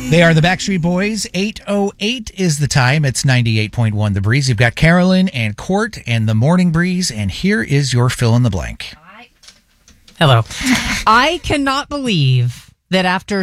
They are the Backstreet Boys. 8:08 is the time. It's 98.1 The Breeze. You've got Carolyn and Court and the Morning Breeze, and here is your fill in the blank. Hello. I cannot believe that after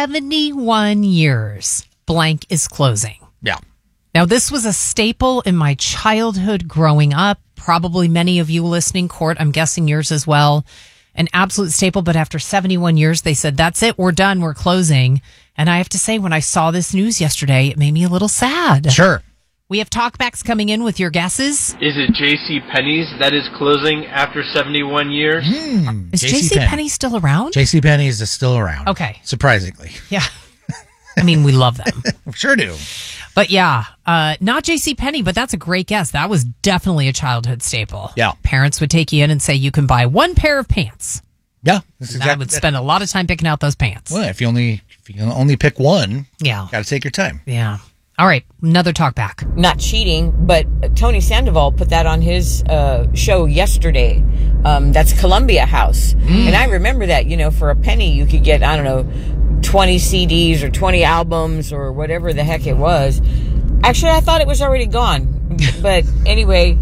71 years, blank is closing. Yeah. Now, this was a staple in my childhood growing up. Probably many of you listening, Court, I'm guessing yours as well. An absolute staple, but after 71 years, they said, that's it, we're done, we're closing. And I have to say, when I saw this news yesterday, it made me a little sad. Sure. We have talkbacks coming in with your guesses. Is it J.C. Penney's that is closing after 71 years? Is J.C. Penney still around? J.C. Penney's is still around. Okay. Surprisingly. Yeah. I mean, we love them. Sure do. But yeah, not J.C. Penney, but that's a great guess. That was definitely a childhood staple. Yeah. Parents would take you in and say, you can buy one pair of pants. Yeah. I would spend a lot of time picking out those pants. Well, if you only pick one, yeah, got to take your time. Yeah. All right, another talk back. Not cheating, but Tony Sandoval put that on his show yesterday. That's Columbia House. And I remember that, for a penny you could get, 20 CDs or 20 albums or whatever the heck it was. Actually, I thought it was already gone. But anyway,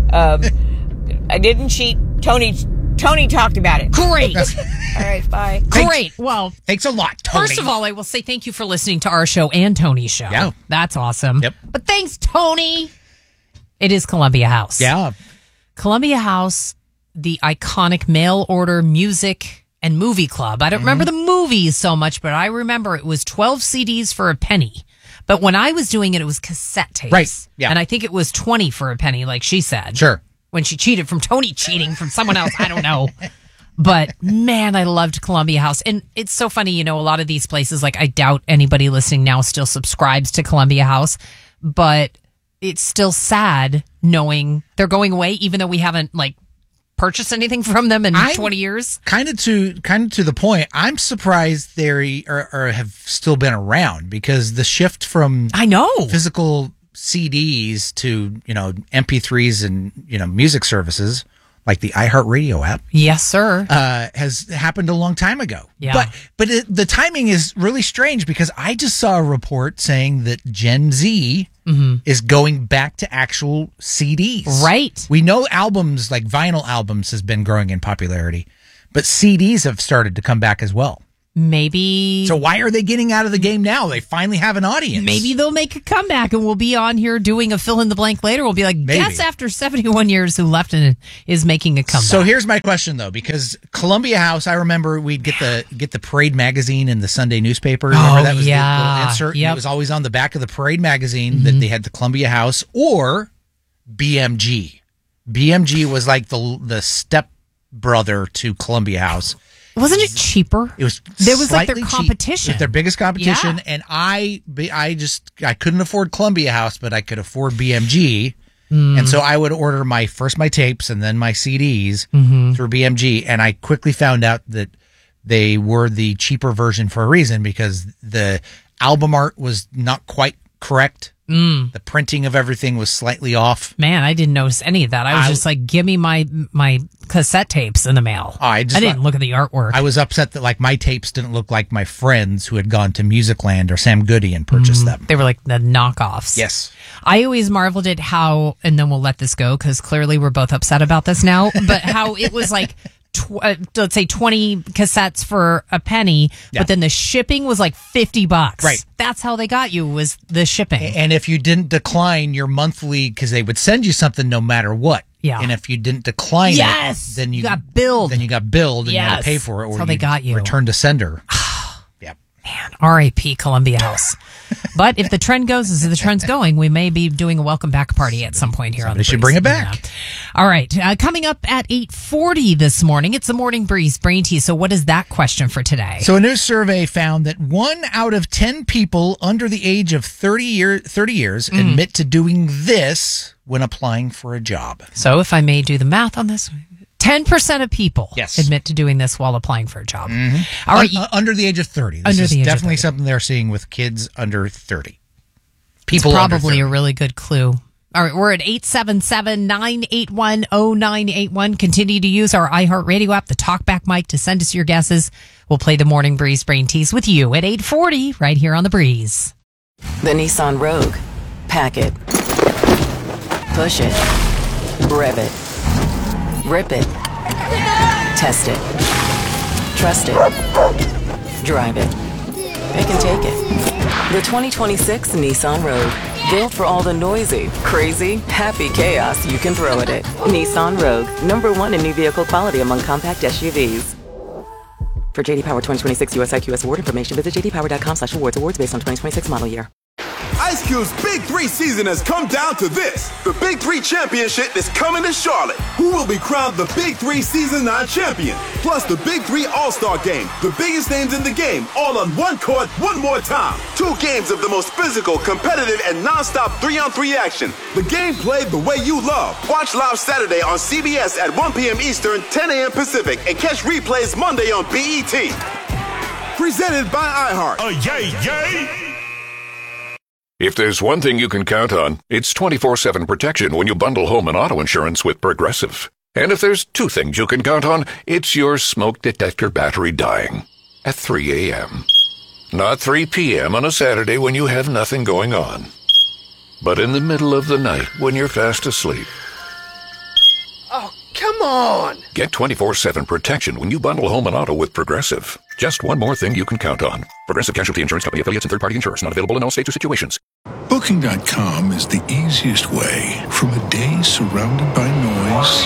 I didn't cheat. Tony talked about it. Great. All right, bye. Great. Well, thanks a lot, Tony. First of all, I will say thank you for listening to our show and Tony's show. Yeah. That's awesome. Yep. But thanks, Tony. It is Columbia House. Yeah. Columbia House, the iconic mail order music and movie club. I don't remember the movies so much, but I remember it was 12 CDs for a penny. But when I was doing it, it was cassette tapes. Right. Yeah. And I think it was 20 for a penny, like she said. Sure. When she cheated from Tony cheating from someone else. I don't know. But man, I loved Columbia House. And it's so funny, a lot of these places, like I doubt anybody listening now still subscribes to Columbia House, but it's still sad knowing they're going away, even though we haven't purchased anything from them in 20 years. Kind of to the point, I'm surprised they have still been around, because the shift from physical CDs to, MP3s and, music services like the iHeartRadio app. Yes, sir. Has happened a long time ago. Yeah. But the timing is really strange, because I just saw a report saying that Gen Z is going back to actual CDs. Right. We know albums, like vinyl albums, has been growing in popularity, but CDs have started to come back as well. Maybe. So why are they getting out of the game now? They finally have an audience. Maybe they'll make a comeback and we'll be on here doing a fill in the blank later. We'll be like, guess after 71 years who left and is making a comeback. So here's my question though, because Columbia House, I remember we'd get the Parade magazine in the Sunday newspaper. Remember that was the little insert? Yep. It was always on the back of the Parade magazine that they had the Columbia House or BMG. BMG was like the step brother to Columbia House. Wasn't it cheaper? It was. There was their It competition. was their biggest competition, and I couldn't afford Columbia House, but I could afford BMG, and so I would order my tapes and then my CDs through BMG, and I quickly found out that they were the cheaper version for a reason, because the album art was not quite correct. The printing of everything was slightly off. Man, I didn't notice any of that. I was just like, give me my cassette tapes in the mail. I didn't look at the artwork. I was upset that my tapes didn't look like my friends who had gone to Musicland or Sam Goody and purchased them. They were like the knockoffs. Yes. I always marveled at how, and then we'll let this go because clearly we're both upset about this now, but how it was like, let's say 20 cassettes for a penny, but then the shipping was like $50. Right. That's how they got you, was the shipping. And if you didn't decline your monthly, because they would send you something no matter what. Yeah. And if you didn't decline it, then you got billed. Then you got billed and you had to pay for it. Or that's how they got you. Return to sender. Man, R.I.P. Columbia House. But if the trend goes as the trend's going, we may be doing a welcome back party at some point here on the Breeze. Should bring it back. Yeah. All right. Coming up at 8:40 this morning, it's the Morning Breeze Brain Tea. So what is that question for today? So a new survey found that 1 out of 10 people under the age of 30 years admit to doing this when applying for a job. So if I may do the math on this, 10% of people admit to doing this while applying for a job. All right. Under the age of 30. This is definitely something they're seeing with kids under 30. People probably a really good clue. All right, we're at 877-981-0981. Continue to use our iHeartRadio app, the TalkBack mic, to send us your guesses. We'll play the Morning Breeze Brain Tease with you at 8:40 right here on The Breeze. The Nissan Rogue. Pack it. Push it. Rev it. Rip it. Test it. Trust it. Drive it. It can take it. The 2026 Nissan Rogue. Built for all the noisy, crazy, happy chaos you can throw at it. Nissan Rogue. #1 in new vehicle quality among compact SUVs. For JD Power 2026 US IQS award information, visit jdpower.com/awards. Awards based on 2026 model year. Ice Cube's Big 3 season has come down to this. The Big 3 Championship is coming to Charlotte. Who will be crowned the Big 3 Season 9 champion? Plus the Big 3 All-Star Game. The biggest names in the game, all on one court, one more time. 2 games of the most physical, competitive, and non-stop 3-on-3 action. The game played the way you love. Watch live Saturday on CBS at 1 p.m. Eastern, 10 a.m. Pacific, and catch replays Monday on BET. Presented by iHeart. Yay, yay! If there's one thing you can count on, it's 24/7 protection when you bundle home and auto insurance with Progressive. And if there's 2 things you can count on, it's your smoke detector battery dying at 3 a.m. Not 3 p.m. on a Saturday when you have nothing going on, but in the middle of the night when you're fast asleep. Oh, come on! Get 24/7 protection when you bundle home and auto with Progressive. Just one more thing you can count on. Progressive Casualty Insurance Company, affiliates, and third-party insurers. Not available in all states or situations. Booking.com is the easiest way from a day surrounded by noise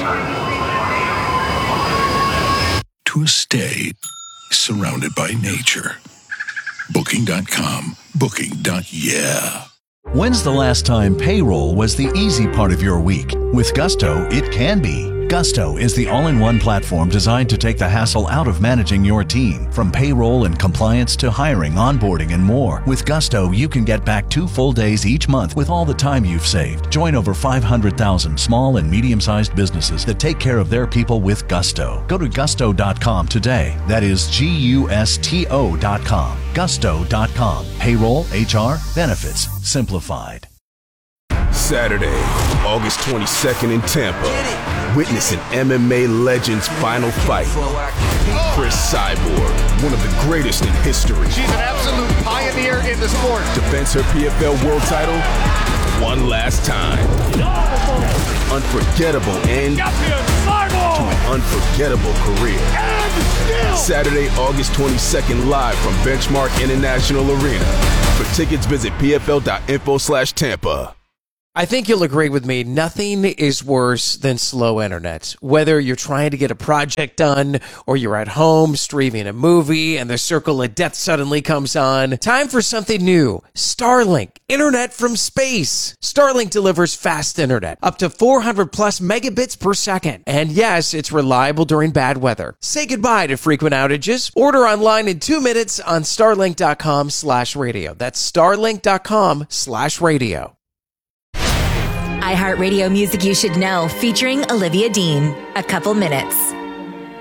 to a stay surrounded by nature. Booking.com. Booking.yeah. When's the last time payroll was the easy part of your week? With Gusto, it can be. Gusto is the all-in-one platform designed to take the hassle out of managing your team. From payroll and compliance to hiring, onboarding, and more. With Gusto, you can get back 2 full days each month with all the time you've saved. Join over 500,000 small and medium-sized businesses that take care of their people with Gusto. Go to gusto.com today. That is Gusto.com. Gusto.com. Payroll, HR, benefits, simplified. Saturday, August 22nd in Tampa. Witness an MMA legend's final fight. Chris Cyborg, one of the greatest in history. She's an absolute pioneer in the sport. Defends her PFL world title one last time. Unforgettable end to an unforgettable career. Saturday, August 22nd, live from Benchmark International Arena. For tickets, visit pfl.info/Tampa. I think you'll agree with me, nothing is worse than slow internet. Whether you're trying to get a project done or you're at home streaming a movie and the circle of death suddenly comes on, time for something new. Starlink, internet from space. Starlink delivers fast internet, up to 400 plus megabits per second. And yes, it's reliable during bad weather. Say goodbye to frequent outages. Order online in 2 minutes on starlink.com/radio. That's starlink.com/radio. iHeartRadio Music You Should Know, featuring Olivia Dean. A Couple Minutes.